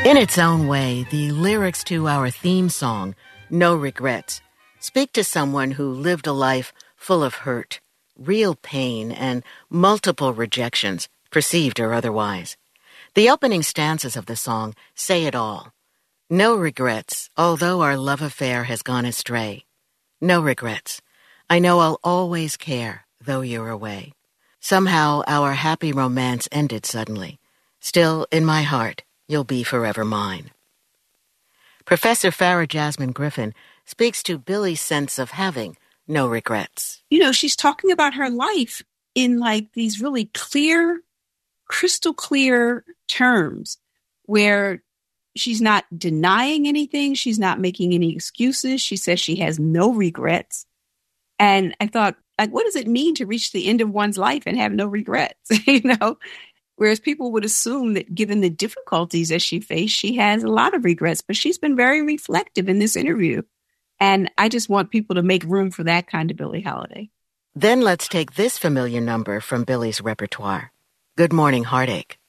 In its own way, the lyrics to our theme song, No Regrets, speak to someone who lived a life full of hurt, real pain, and multiple rejections, perceived or otherwise. The opening stanzas of the song say it all. No regrets, although our love affair has gone astray. No regrets. I know I'll always care, though you're away. Somehow our happy romance ended suddenly. Still, in my heart, you'll be forever mine. Professor Farah Jasmine Griffin speaks to Billie's sense of having no regrets. You know, she's talking about her life in like these really clear, crystal clear terms where she's not denying anything. She's not making any excuses. She says she has no regrets. And I thought, like, what does it mean to reach the end of one's life and have no regrets? Whereas people would assume that given the difficulties that she faced, she has a lot of regrets, but she's been very reflective in this interview. And I just want people to make room for that kind of Billie Holiday. Then let's take this familiar number from Billie's repertoire. Good Morning Heartache.